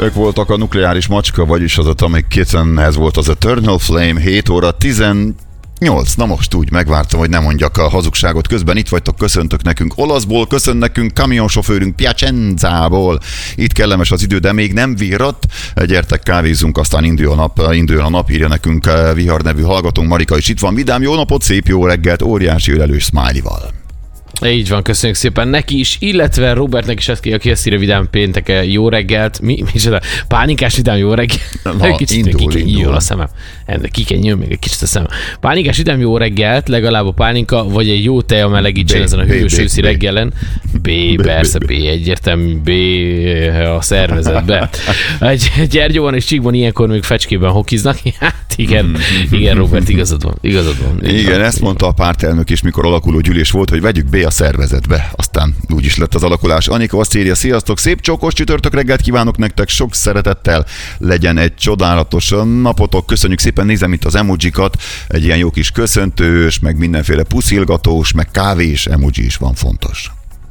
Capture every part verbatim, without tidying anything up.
Ők voltak a nukleáris macska, vagyis az Atomic Kitten, ez volt az Eternal Flame, hét óra tizennyolc. Na most úgy megvártam, hogy nem mondjak a hazugságot. Közben itt vagytok, köszöntök nekünk olaszból, köszön nekünk kamionsofőrünk Piacenzából. Itt kellemes az idő, de még nem virrat. Gyertek, kávézzunk, aztán indul a nap, indul a nap, írja nekünk Vihar nevű hallgatónk. Marika is itt van. Vidám jó napot, szép jó reggelt, óriási ölelős smiley-val. Így van, köszönjük szépen neki is, illetve Robertnek is, aki azt írja vidám pénteke, jó reggelt, mi, mi pánikás vidám jó reggelt, Na, kicsit indul, ki kell indul. a szemem, ki kell nyílni még egy kicsit a szemem. Pánikás vidám jó reggelt, legalább a pálinka, vagy egy jó tej a melegítsen B, ezen a hűvös B, B, őszi B. reggelen. B, B, persze, B, B, egyértelmű, B a szervezetbe. Egy Gyergyóban és Csíkban ilyenkor még fecskében hokiznak. Hát igen, igen, Robert, igazad van, igazad van. Igen, ezt mondta a pártelnök is, mikor alakuló gyűlés volt, hogy vegyük be a szervezetbe. Aztán úgy is lett az alakulás. Anika azt írja, sziasztok, szép csókos csütörtök reggelt kívánok nektek, sok szeretettel, legyen egy csodálatos napotok. Köszönjük szépen, nézem itt az emojikat, egy ilyen jó kis köszöntős, meg mindenféle puszilgatós, meg kávés emoji is van fontos.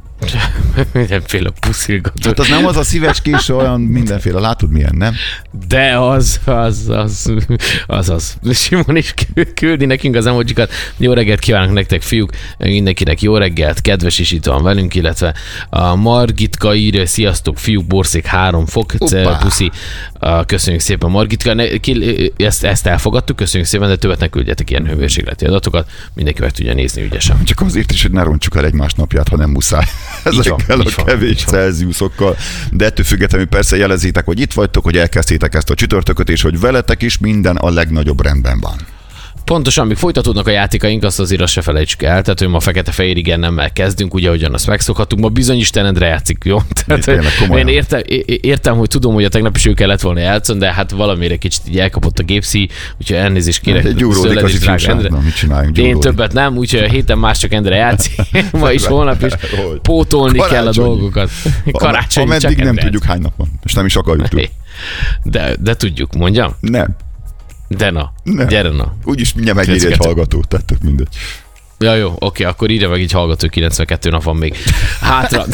Mindenféle puszilgató. Hát az nem az a szívecskés, olyan mindenféle, látod milyen, nem? De az, az, az, az, az. Simon is küldi nekünk az emojikat. Jó reggelt kívánok nektek, fiúk, mindenkinek jó reggelt, kedves is itt van velünk, illetve a Margitka írja, sziasztok, fiúk, borszék három fok, Hoppá. puszi. Köszönjük szépen, Margitka, ne, ki, ezt, ezt elfogadtuk, köszönjük szépen, de többet ne küldjetek ilyen hőmérsékleti adatokat, mindenki meg tudja nézni ügyesen. Csak azért is, hogy ne rontsuk el egymás napját, ha nem muszáj. Ezekkel a van, kevés celziuszokkal. De ettől függetlenül persze jelezzétek, hogy itt vagytok, hogy elkezdtétek ezt a csütörtököt, és hogy veletek is minden a legnagyobb rendben van. Pontosan, amíg folytatódnak a játékaink, azt azért azt se felejtsük el, tehát hogy ma fekete-fehér igen nemmel kezdünk, ugye, ahogyan azt megszokhattuk, ma bizony Isten Endre játszik, jó? Tehát, Tényleg, én értem, értem, hogy tudom, hogy a tegnap is ő kellett volna játszani, de hát valamire kicsit így elkapott a gépszi, úgyhogy elnézést kérek. Gyúródik az ifjúság, na mit csináljunk? Én többet nem, úgyhogy a héten más csak Endre játszik, ma is, holnap is pótolni Karácsony. kell a dolgokat. Karácsony, Ameddig csak nem Endre tudjuk hány nap van, és nem is akarjuk tudni. De, de tudjuk, mondjam? Nem. De na, Nem. gyere na. Úgyis mindjárt megírja egy hallgató, tehát tök mindegy. Ja, jó, oké, akkor írja meg így hallgató, kilencvenkettő nap van még hátra.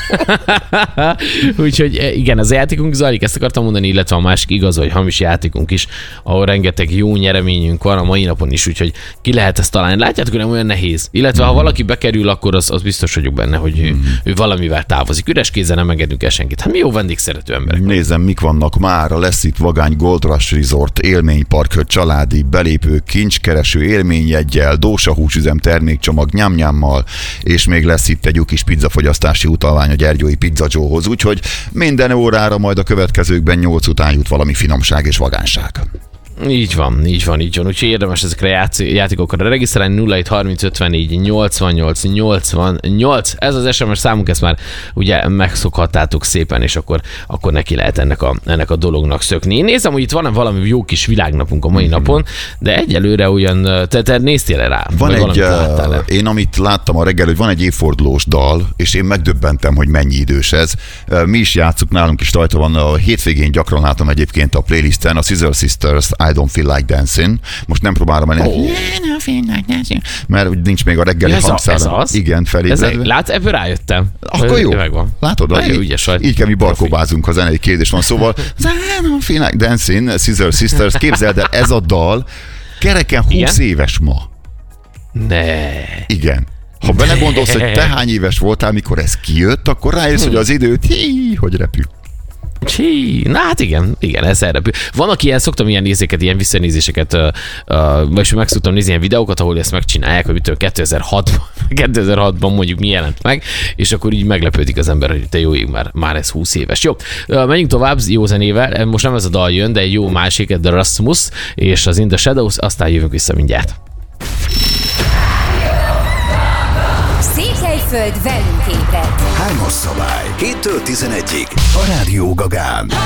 Úgyhogy igen, az játékunk zajlik, ezt akartam mondani, illetve a másik igaz, hogy hamis játékunk is, ahol rengeteg jó nyereményünk van a mai napon is, úgyhogy ki lehet ezt találni. Látjátok, hogy nem olyan nehéz. Illetve mm. ha valaki bekerül, akkor az, az biztos vagyok benne, hogy mm. ő, ő valamivel távozik. Üres kézzel nem engedünk el senkit. Hát mi jó vendégszerető emberek. Nézem, mik vannak már. Lesz itt Vagány Gold Rush Resort, élménypark, családi belépő, kincskereső, élményjeggyel, dósahúsüzem termékcsomag nyám-nyámmal, és még lesz itt egy jó kis pizzafogyasztási utalvány a Gyergyói Pizza Joe-hoz, úgyhogy minden órára majd a következőkben nyolc után jut valami finomság és vagánság. Így van, így van, így van. Úgyhogy érdemes ezekre játsz- játékokra regisztrálni. Nulla hét harminc ötvennégy nyolcvannyolc nyolcvannyolc. Ez az es em es számunk, ezt már ugye megszokhattátok szépen, és akkor, akkor neki lehet ennek a, ennek a dolognak szökni. Én nézem, hogy itt van valami jó kis világnapunk a mai napon, de egyelőre ugyan, te, te néztél rá? Van egy, uh, én amit láttam a reggel, hogy van egy évfordulós dal, és én megdöbbentem, hogy mennyi idős ez. Uh, mi is játsszuk, nálunk is rajta van, a hétvégén gyakran látom egyébként a playlisten, a Scissor Sisters I Don't Feel Like Dancing. Most nem próbálom el, oh. mert nincs még a reggeli ez hangszálam. A, ez az? Igen, felébredve. Látsz, ebből rájöttem. Akkor jó. Látod, Na, így, ügyes vagy. így kell mi barkóbázunk, ha zenei kérdés van. Szóval I Don't Feel Like Dancing, Scissor Sisters, képzeld el, ez a dal kereken húsz Igen? éves ma. Ne. Igen. Ha belegondolsz, hogy te hány éves voltál, mikor ez kijött, akkor rájössz, hogy az időt, hí, hogy repül. Csí, na hát igen, igen, ez erre. Vannak ilyen, szoktam ilyen nézéket, ilyen visszanézéseket, uh, uh, vagyis meg szoktam nézni ilyen videókat, ahol ezt megcsinálják, hogy mitől kétezer-hatban, kétezer-hatban mondjuk mi jelent meg, és akkor így meglepődik az ember, hogy te jó ég, már, már ez húsz éves. Jó, uh, menjünk tovább jó zenével, most nem ez a dal jön, de egy jó másik, The Rasmus és az In the Shadows, aztán jövünk vissza mindjárt. Székelyföld velünk ébred. Hármas szabály. héttől tizenegyig a Rádió Gagán.